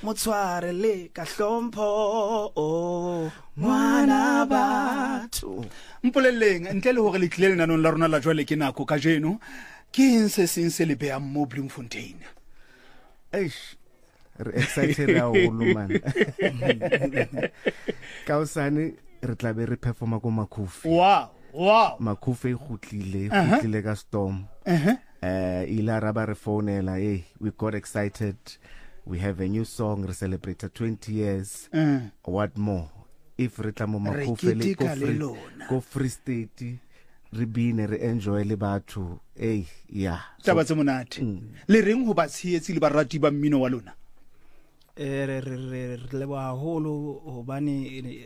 Motshware le ka hlompho ngwana batho. Mpolelleng ntle le hore le tlile lenanong la rona la jwale ke nako ka jeno ke eng se seng se le beang mo Bloemfontein? Re excited haholo man. Ka usane re tla be re performa ko Makufi. Wow. Makufi khutlile ka Storm. Ila raba re phonela, hey, we got excited. We have a new song, we celebrate 20 years. What more? If re tla mo Makufi le go Free State, re bine re enjoy le batho. Hey, yeah. Taba tse monate. Le reng ho ba tshietsi le barati ba mmino wa lona? Re lebo haholo hobane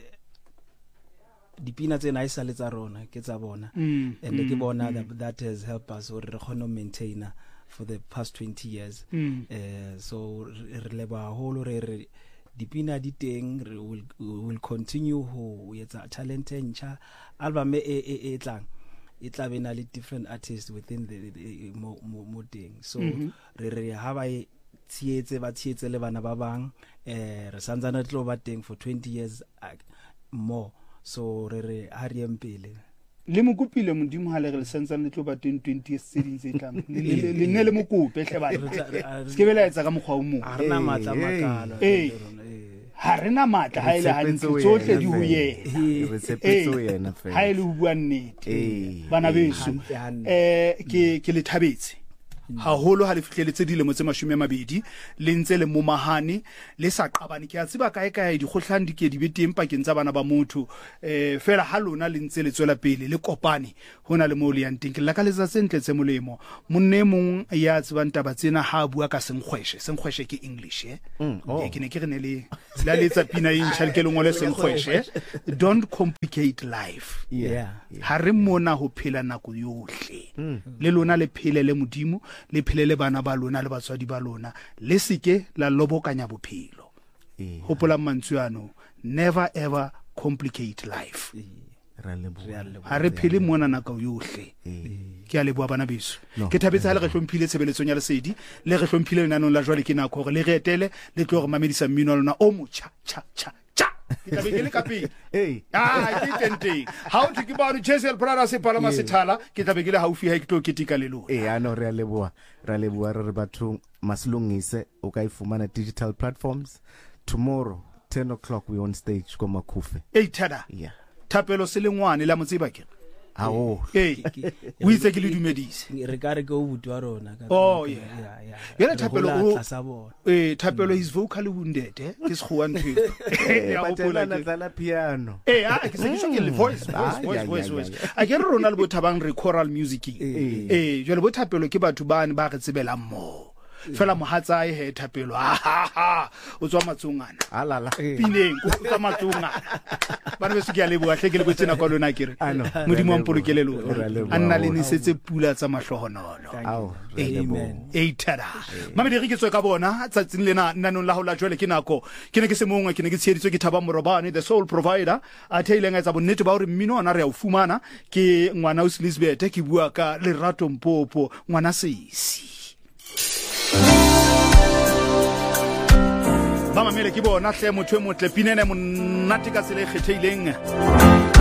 dipina tse na isa le tsa rona ke tsa bona, and ke bona that has helped us or re khona maintain for the past 20 years. So re lebo haholo re dipina di teng, we will continue ho etsa talent ntsha. Album e tlang e tla be na le different artists within the mo teng, so re ha ba tsietse le bana ba bang re santsana tlo ba teng for 20 years more, so re ha re empele le mokupile modimo ha le re santsana tlo ba teng 20 years tse tlang le ne le mokope hle bana se ke bela etsa ka mokgwa o mong ha rena matla makalo ha rena matla ha ile hantle tsohle di ho ye re tshepetso yena fela ha ile ho bua nnete bana beso ke le thabetse haholo ha le fihleletse dilemo tse 20 le ntse le momahane le sa qabane ke a tseba kae di kgohlano di ke di beteng pakeng tsa bana ba motho fela ha lona le ntse le tswela pele le kopane hona le mo le yang teng ke la ka letsa sentle tse molemo monne mong ya tsebang taba tsena ha bua ka senkgweshe ke English ke ne ke re ne le la letsa pina intšha le ke lengole senkgweshe. Don't complicate life. Ha re mona ho phela nako yohle le lona le phele le modimo le phelele bana ba lona le batswadi ba lona le sike la lobokanya bophelo. Hopola mantswe never ever complicate life. Ha re phele mona nako yohle. Ke a leboha bana beso. Ke thabetse ha le re hlomphile tshebeletsong ya lesedi le re hlomphile lenanong la jwale ke nako gore le re etele le tlo re mamedisa mmino lona o mocha cha ke tla be ke le ka pele ke tenteng ha o thike ba re Jessel Prada se palama sethala ke tla be ke le haufi ha ke tlo ketika le lona. No re a leboha re batho masilungise o ka ifumana digital platforms. Tomorrow 10 o'clock we on stage ko Makufi. Tada Thapelo se lengwane la motseba ke o itse ke le dumedise re ka re go butwa rona ka yena Thapelo is vocally wounded ke se go ntwe ya hopola na piano ke se ke le voice a ke re rona le bothabang re choral music jwale bo Thapelo ke batho ba ne ba re tsebela mmo fela mohatsa he Thapelo o tswa matsongana alala pineng o tswa matsongana bana be se ke a leboga hle ke le botsena kwa lona ke re modimo wa mpolokele lona a nna le nisetse pula tsa mahlohonolo. Amen. Tada mamedi re ke tswe ka bona tsatsing lena nanong la ho la jwale ke nako ke ne ke se mongwe ke ne ke tsheditswe ke Thaba Morobane the soul provider a theileng a tsa bonnete ba hore mmino ona re a o fumana ke ngwana Elizabeth ke bua ka Lerato Mpopo ngwana Sesi ba mamele ke bona hle motho e motle pinene monate ka tsela e kgetheileng.